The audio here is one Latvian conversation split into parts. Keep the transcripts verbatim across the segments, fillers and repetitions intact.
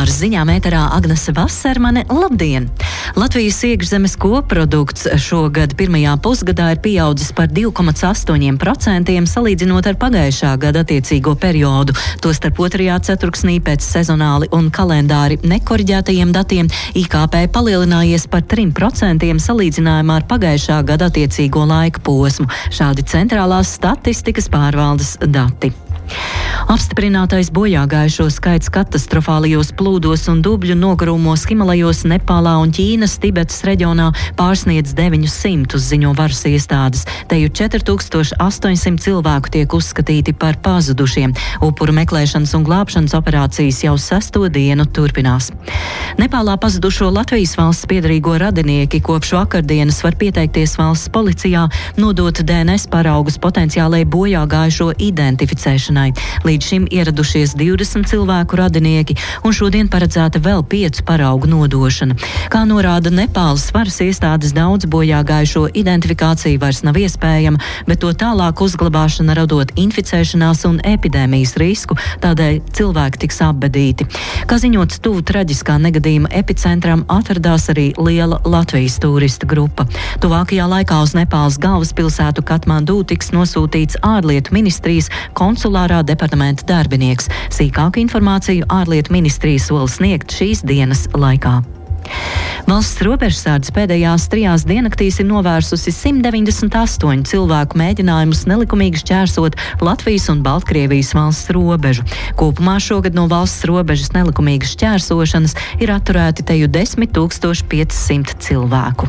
Ar ziņām ēterā Agnese Vasermane. Labdien! Latvijas iekšzemes koprodukts šogad pirmajā pusgadā ir pieaudzis par divi komats astoņi procenti salīdzinot ar pagājušā gada attiecīgo periodu. Tostarp otrajā ceturksnī pēc sezonāli un kalendāri nekoriģētajiem datiem I K P palielinājies par trim procentiem salīdzinājumā ar pagājušā gada attiecīgo laika posmu. Šādi centrālās statistikas pārvaldes dati. Apstiprinātais bojāgājušo skaits katastrofālajos plūdos un dubļu nogrūmos Himalajos, Nepālā un Ķīnas Tibetas reģionā pārsniedz deviņus simtus, ziņo varas iestādes. Teju četri tūkstoši astoņsimt cilvēku tiek uzskatīti par pazudušiem. Upuru meklēšanas un glābšanas operācijas jau sesto dienu turpinās. Nepālā pazudušo Latvijas valsts piedarīgo radinieki kopš vakardienas var pieteikties valsts policijā, nodot D N S paraugus potenciālai bojāgājušo identificēšanai. Līdz šim ieradušies divdesmit cilvēku radinieki, un šodien paredzēta vēl piecu paraugu nodošana. Kā norāda Nepāles varas iestādes, daudz bojāgājušo identifikācija vairs nav iespējama, bet to tālāk uzglabāšana radot inficēšanās un epidēmijas risku, tādēļ cilvēki tiks apbedīti. Kā ziņots, tuvu traģiskā negadījuma epicentram atradās arī liela Latvijas turistu grupa. Tuvākajā laikā uz Nepāles galvaspilsētu Katmandu tiks nosūtīts ārlietu ministrijas konsulārā departamenta darbinieks. Sīkāku informāciju ārlietu ministrija sola sniegt šīs dienas laikā. Valsts robežsardze pēdējās trijās diennaktīs ir novērsusi simt deviņdesmit astoņu cilvēku mēģinājumus nelikumīgi šķērsot Latvijas un Baltkrievijas valsts robežu. Kopumā šogad no valsts robežas nelikumīgas šķērsošanas ir atturēti teju desmit tūkstoši pieci simti cilvēku.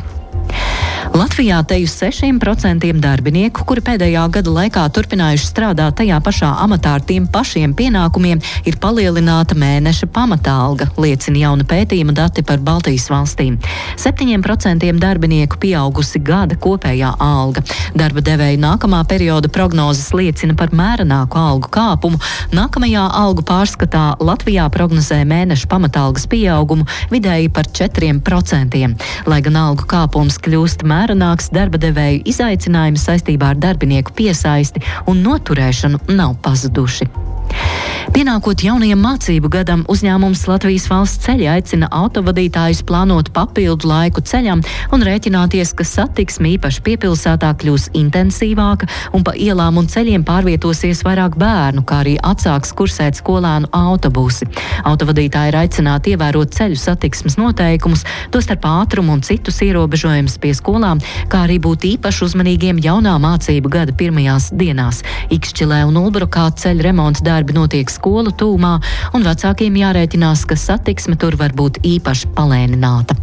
Latvijā teju sešiem procentiem darbinieku, kuri pēdējā gada laikā turpinājuši strādāt tajā pašā amatā ar tiem pašiem pienākumiem, ir palielināta mēneša pamatalga, liecina jauna pētījuma dati par Baltijas valstīm. septiņiem procentiem darbinieku pieaugusi gada kopējā alga. Darba devēja nākamā perioda prognozes liecina par mērenāku algu kāpumu. Nākamajā algu pārskatā Latvijā prognozē mēneša pamatalgas pieaugumu vidēji par četriem procentiem. Lai gan algu kāpums kļūst mērenāks, darba devēju izaicinājumi saistībā ar darbinieku piesaisti un noturēšanu nav pazuduši. Pienākot jaunajam mācību gadam, uzņēmums Latvijas valsts ceļi aicina autovadītājus plānot papildu laiku ceļam un rēķināties, ka satiksme īpaši piepilsētā kļūs intensīvāka un pa ielām un ceļiem pārvietosies vairāk bērnu, kā arī atsāks kursēt skolēnu autobusi. Autovadītāji ir aicināti ievērot ceļu satiksmes noteikumus, tostarp ātrumu un citus ierobežojumus pie skolām, kā arī būt īpaši uzmanīgiem jaunā mācību gada pirmajās dienās. Ikšķilē un Ulbrukā ceļu remonta darbi notiek skolu tūmā, un vecākiem jārēķinās, ka satiksme tur var būt īpaši palēnināta.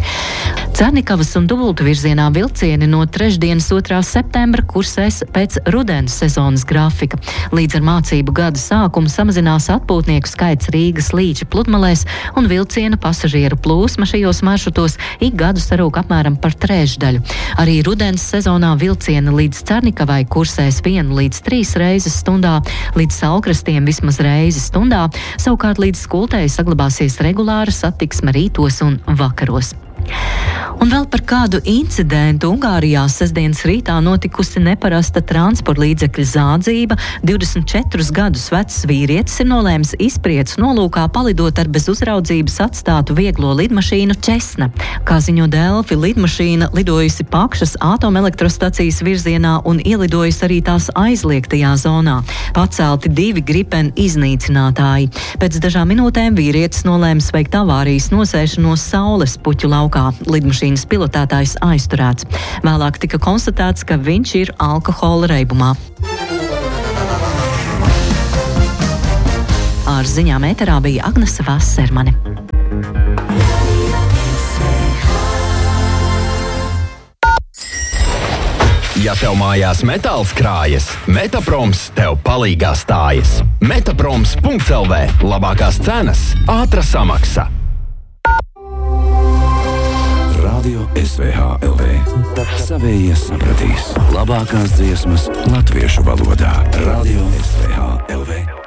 Cernikavas un Dubultu virzienā vilcieni no trešdienas otrā septembra kursēs pēc rudens sezonas grafika. Līdz ar mācību gada sākumu samazinās atpūtnieku skaits Rīgas Līča pludmalēs, un vilcienu pasažieru plūsma šajos maršrutos ik gadu sarūk apmēram par trešdaļu. Arī rudens sezonā vilcieni līdz Cernikavai kursēs vienu līdz trīs reizes stundā, līdz Salkrastiem vismaz reizi stundā, savukārt līdz Skultei saglabāsies regulāra satiksme rītos un vakaros. Un vēl par kādu incidentu. Ungārijā sestdienas rītā notikusi neparasta transporta līdzekļa zādzība. divdesmit četrus gadus vecs vīrietis ir nolēmis izpriecas nolūkā palidot ar bez uzraudzības atstātu vieglo lidmašīnu Česna. Kā ziņo Delfi, lidmašīna lidojusi Pakšas atomelektrostacijas virzienā un ielidojusi arī tās aizliegtajā zonā. Pacelti divi Gripen iznīcinātāji. Pēc dažām minūtēm vīrietis nolēmis veikt avārijas nosēšanos saules puķu laukā. Lidmašīnas pilotētājs aizturēts. Vēlāk tika konstatēts, ka viņš ir alkohola reibumā. Ar ziņām ēterā bija Agnese Vasermane. Ja tev mājās metāls krājas, Metaproms tev palīgā stājas. Metaproms punkts L V. Labākās cenas, ātra samaksa. Radio S V H L V. Savējie sapratīs. Labākās dziesmas latviešu valodā. Radio S V H L V.